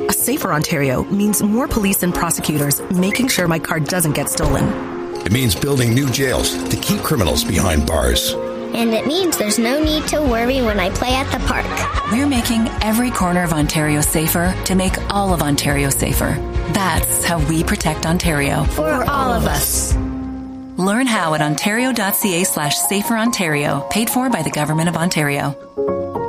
A safer Ontario means more police and prosecutors making sure my car doesn't get stolen. It means building new jails to keep criminals behind bars. And it means there's no need to worry when I play at the park. We're making every corner of Ontario safer to make all of Ontario safer. That's how we protect Ontario. For all of us. Learn how at ontario.ca/saferontario, paid for by the Government of Ontario.